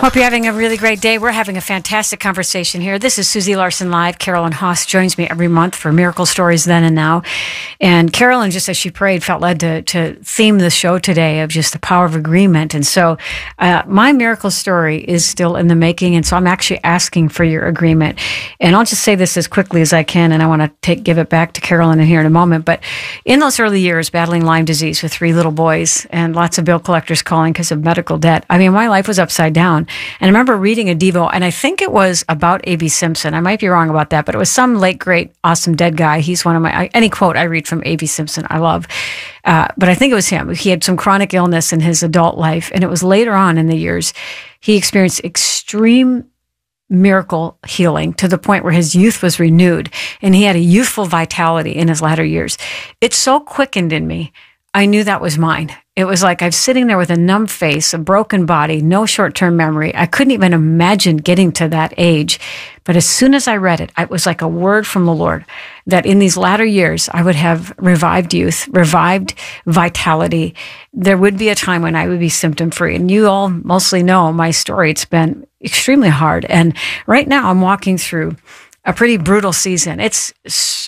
Hope you're having a really great day. We're having a fantastic conversation here. This is Susie Larson Live. Carolyn Haas joins me every month for Miracle Stories Then and Now. And Carolyn, just as she prayed, felt led to theme the show today of just the power of agreement. And so my miracle story is still in the making. And so I'm actually asking for your agreement. And I'll just say this as quickly as I can, and I want to give it back to Carolyn in here in a moment. But in those early years, battling Lyme disease with 3 little boys and lots of bill collectors calling because of medical debt, I mean, my life was upside down. And I remember reading a Devo, and I think it was about A.B. Simpson. I might be wrong about that, but it was some late, great, awesome dead guy. He's one of any quote I read from A.B. Simpson I love. But I think it was him. He had some chronic illness in his adult life, and it was later on in the years he experienced extreme miracle healing to the point where his youth was renewed, and he had a youthful vitality in his latter years. It so quickened in me. I knew that was mine. It was like I was sitting there with a numb face, a broken body, no short-term memory. I couldn't even imagine getting to that age. But as soon as I read it, it was like a word from the Lord that in these latter years, I would have revived youth, revived vitality. There would be a time when I would be symptom-free. And you all mostly know my story. It's been extremely hard. And right now I'm walking through a pretty brutal season. It's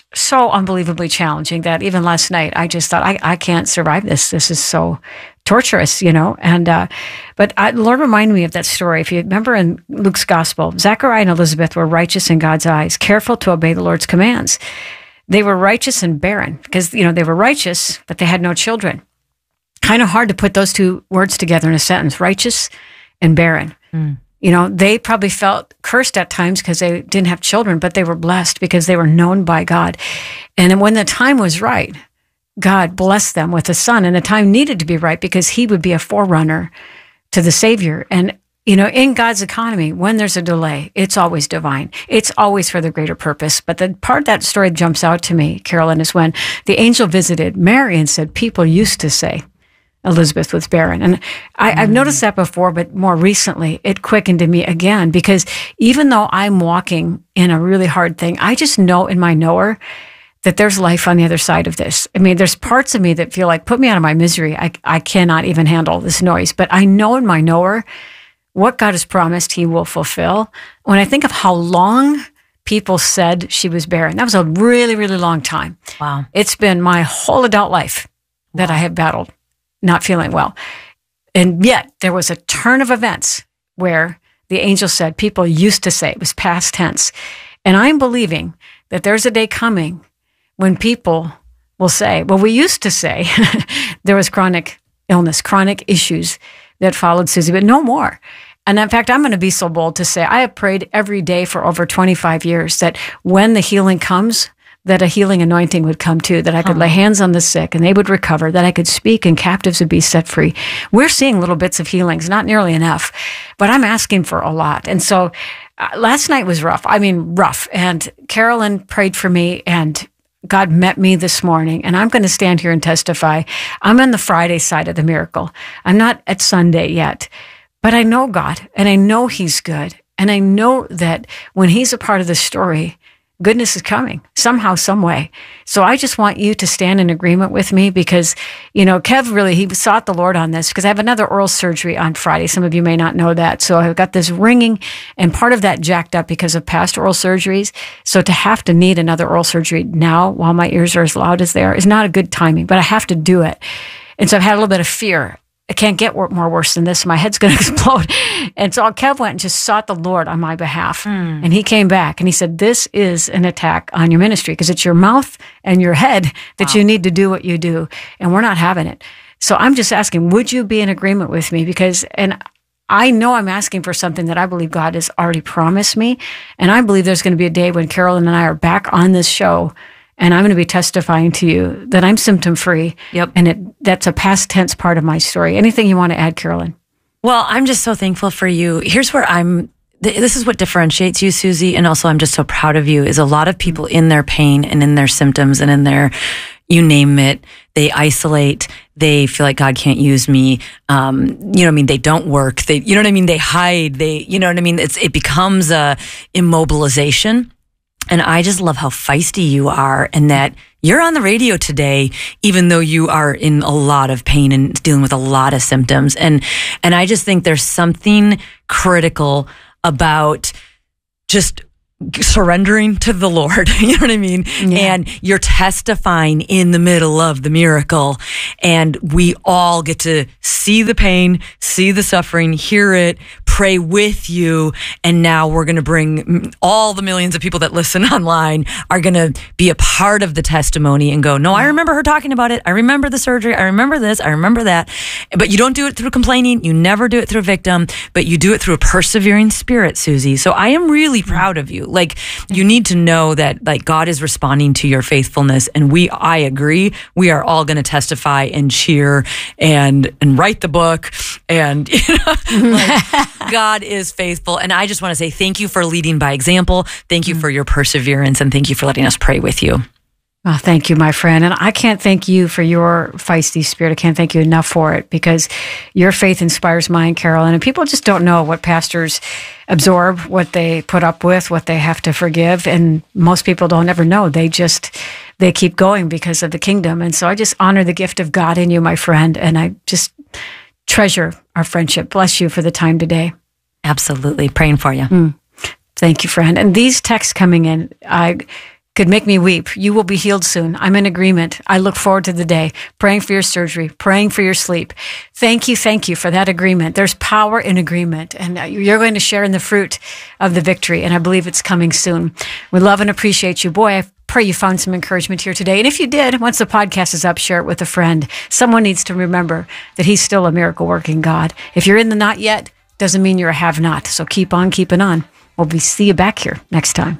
so unbelievably challenging that even last night, I just thought, I can't survive this. This is so torturous, you know? And, but the Lord reminded me of that story. If you remember in Luke's gospel, Zechariah and Elizabeth were righteous in God's eyes, careful to obey the Lord's commands. They were righteous and barren because, you know, they were righteous, but they had no children. Kind of hard to put those two words together in a sentence, righteous and barren. You know, they probably felt cursed at times because they didn't have children, but they were blessed because they were known by God. And then when the time was right, God blessed them with a son, and the time needed to be right because he would be a forerunner to the Savior. And, you know, in God's economy, when there's a delay, it's always divine. It's always for the greater purpose. But the part of that story that jumps out to me, Carolyn, is when the angel visited Mary and said, people used to say Elizabeth was barren. And I've noticed that before, but more recently, it quickened in me again, because even though I'm walking in a really hard thing, I just know in my knower that there's life on the other side of this. I mean, there's parts of me that feel like, put me out of my misery. I cannot even handle this noise. But I know in my knower what God has promised he will fulfill. When I think of how long people said she was barren, that was a really, really long time. Wow. It's been my whole adult life that I have battled not feeling well. And yet there was a turn of events where the angel said, people used to say, it was past tense. And I'm believing that there's a day coming when people will say, well, we used to say there was chronic illness, chronic issues that followed Susie, but no more. And in fact, I'm going to be so bold to say, I have prayed every day for over 25 years that when the healing comes, that a healing anointing would come too, that I could lay hands on the sick and they would recover, that I could speak and captives would be set free. We're seeing little bits of healings, not nearly enough, but I'm asking for a lot. And so last night was rough. I mean, rough. And Carolyn prayed for me and God met me this morning, and I'm going to stand here and testify. I'm on the Friday side of the miracle. I'm not at Sunday yet, but I know God and I know he's good. And I know that when he's a part of the story, goodness is coming somehow, some way. So I just want you to stand in agreement with me because, you know, Kev really, he sought the Lord on this because I have another oral surgery on Friday. Some of you may not know that. So I've got this ringing and part of that jacked up because of past oral surgeries. So to have to need another oral surgery now while my ears are as loud as they are is not a good timing, but I have to do it. And so I've had a little bit of fear. It can't get more worse than this. My head's going to explode. And so Kev went and just sought the Lord on my behalf. And he came back and he said, this is an attack on your ministry because it's your mouth and your head that you need to do what you do. And we're not having it. So I'm just asking, would you be in agreement with me? Because, and I know I'm asking for something that I believe God has already promised me. And I believe there's going to be a day when Carolyn and I are back on this show and I'm going to be testifying to you that I'm symptom-free. Yep. And that's a past tense part of my story. Anything you want to add, Carolyn? Well, I'm just so thankful for you. Here's where this is what differentiates you, Susie. And also I'm just so proud of you is a lot of people in their pain and in their symptoms and in their, you name it, they isolate. They feel like God can't use me. You know what I mean? They don't work. They, you know what I mean? They hide. You know what I mean? It becomes a immobilization. And I just love how feisty you are and that you're on the radio today, even though you are in a lot of pain and dealing with a lot of symptoms. And I just think there's something critical about just surrendering to the Lord. You know what I mean? Yeah. And you're testifying in the middle of the miracle. And we all get to see the pain, see the suffering, hear it, pray with you. And now we're going to bring all the millions of people that listen online are going to be a part of the testimony and go, no, I remember her talking about it. I remember the surgery. I remember this. I remember that. But you don't do it through complaining. You never do it through a victim, but you do it through a persevering spirit, Susie. So I am really proud of you. Like, you need to know that, like, God is responding to your faithfulness, and I agree, we are all going to testify and cheer and write the book, and God is faithful. And I just want to say thank you for leading by example. Thank you for your perseverance, and thank you for letting us pray with you. Oh, thank you, my friend. And I can't thank you for your feisty spirit. I can't thank you enough for it, because your faith inspires mine, Carolyn. And people just don't know what pastors absorb, what they put up with, what they have to forgive. And most people don't ever know. They keep going because of the kingdom. And so I just honor the gift of God in you, my friend. And I just treasure our friendship. Bless you for the time today. Absolutely. Praying for you. Thank you, friend. And these texts coming in, could make me weep. You will be healed soon. I'm in agreement. I look forward to the day. Praying for your surgery, praying for your sleep. Thank you for that agreement. There's power in agreement, and you're going to share in the fruit of the victory, and I believe it's coming soon. We love and appreciate you. Boy, I pray you found some encouragement here today. And if you did, once the podcast is up, share it with a friend. Someone needs to remember that he's still a miracle-working God. If you're in the not yet, doesn't mean you're a have-not. So keep on keeping on. We'll see you back here next time.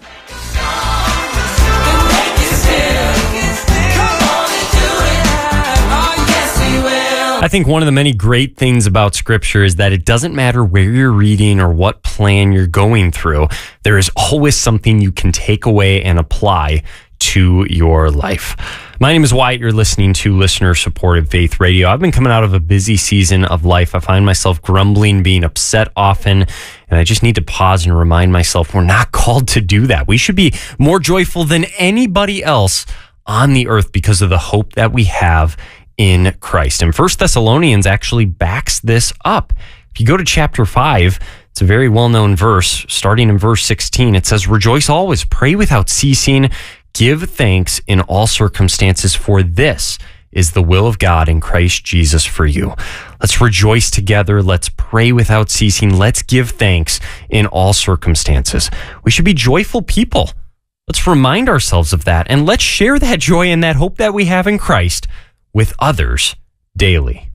I think one of the many great things about Scripture is that it doesn't matter where you're reading or what plan you're going through. There is always something you can take away and apply to your life. My name is Wyatt. You're listening to listener-supported Faith Radio. I've been coming out of a busy season of life. I find myself grumbling, being upset often, and I just need to pause and remind myself we're not called to do that. We should be more joyful than anybody else on the earth because of the hope that we have in Christ. And 1 Thessalonians actually backs this up. If you go to chapter 5, it's a very well-known verse. Starting in verse 16, it says, "Rejoice always, pray without ceasing, give thanks in all circumstances, for this is the will of God in Christ Jesus for you." Let's rejoice together. Let's pray without ceasing. Let's give thanks in all circumstances. We should be joyful people. Let's remind ourselves of that, and let's share that joy and that hope that we have in Christ with others daily.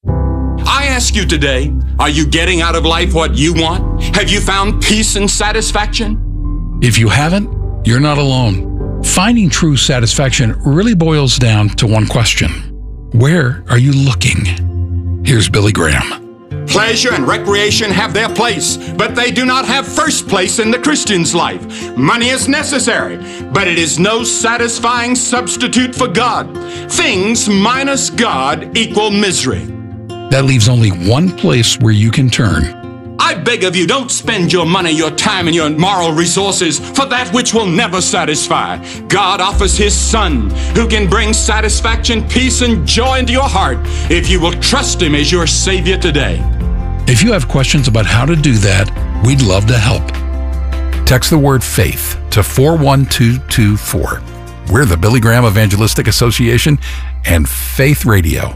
I ask you today, are you getting out of life what you want? Have you found peace and satisfaction? If you haven't, you're not alone. Finding true satisfaction really boils down to one question. Where are you looking? Here's Billy Graham. Pleasure and recreation have their place, but they do not have first place in the Christian's life. Money is necessary, but it is no satisfying substitute for God. Things minus God equal misery. That leaves only one place where you can turn. I beg of you, don't spend your money, your time, and your moral resources for that which will never satisfy. God offers His Son, who can bring satisfaction, peace, and joy into your heart if you will trust Him as your Savior today. If you have questions about how to do that, we'd love to help. Text the word FAITH to 41224. We're the Billy Graham Evangelistic Association and Faith Radio.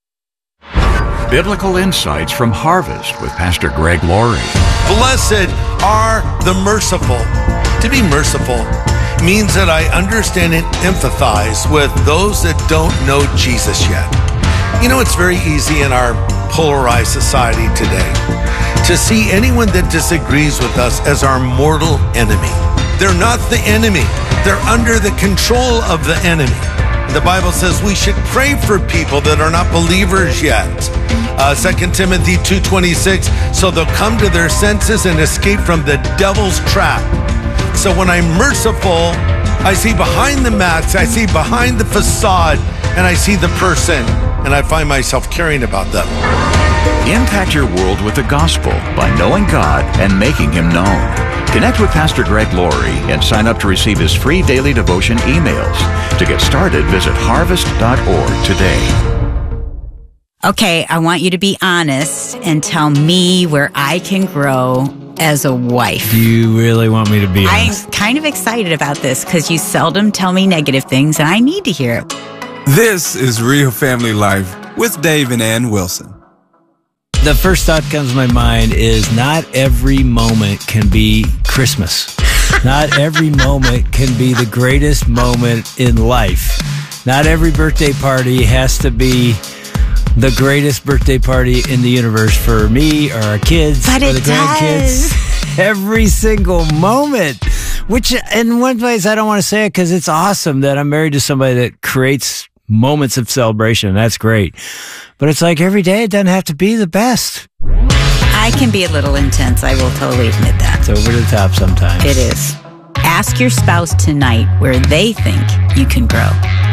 Biblical insights from Harvest with Pastor Greg Laurie. Blessed are the merciful. To be merciful means that I understand and empathize with those that don't know Jesus yet. You know, it's very easy in our polarized society today to see anyone that disagrees with us as our mortal enemy. They're not the enemy. They're under the control of the enemy. The Bible says we should pray for people that are not believers yet. 2 Timothy 2:26, so they'll come to their senses and escape from the devil's trap. So when I'm merciful, I see behind the mask, I see behind the facade, and I see the person, and I find myself caring about them. Impact your world with the gospel by knowing God and making Him known. Connect with Pastor Greg Laurie and sign up to receive his free daily devotion emails. To get started, visit harvest.org today. Okay, I want you to be honest and tell me where I can grow as a wife. Do you really want me to be honest? I'm kind of excited about this because you seldom tell me negative things and I need to hear it. This is Real Family Life with Dave and Ann Wilson. The first thought comes to my mind is not every moment can be Christmas. Not every moment can be the greatest moment in life. Not every birthday party has to be the greatest birthday party in the universe for me or our kids or the grandkids. Every single moment. Which, in one place, I don't want to say it because it's awesome that I'm married to somebody that creates moments of celebration. That's great. But it's like every day it doesn't have to be the best. I can be a little intense. I will totally admit that. It's over the top sometimes. It is. Ask your spouse tonight where they think you can grow.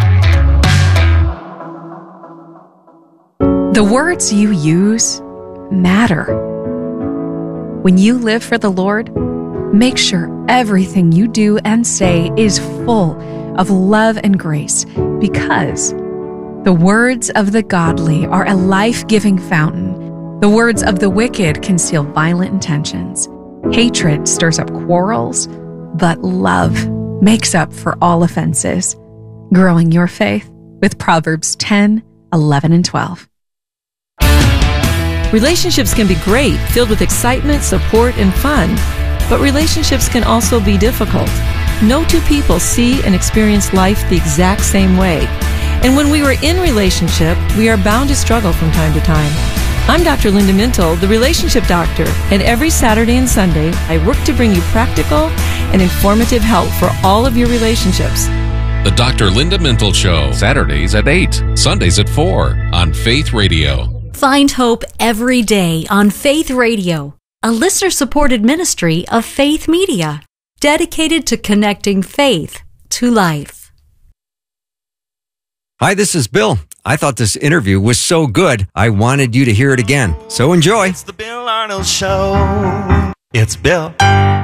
The words you use matter. When you live for the Lord, make sure everything you do and say is full of love and grace, because the words of the godly are a life-giving fountain. The words of the wicked conceal violent intentions. Hatred stirs up quarrels, but love makes up for all offenses. Growing your faith with Proverbs 10, 11, and 12. Relationships can be great, filled with excitement, support, and fun. But relationships can also be difficult. No two people see and experience life the exact same way. And when we are in relationship, we are bound to struggle from time to time. I'm Dr. Linda Mintle, the Relationship Doctor, and every Saturday and Sunday, I work to bring you practical and informative help for all of your relationships. The Dr. Linda Mintle Show, Saturdays at 8, Sundays at 4 on Faith Radio. Find hope every day on Faith Radio, a listener-supported ministry of Faith Media, dedicated to connecting faith to life. Hi, this is Bill. I thought this interview was so good, I wanted you to hear it again. So enjoy. It's the Bill Arnold Show. It's Bill.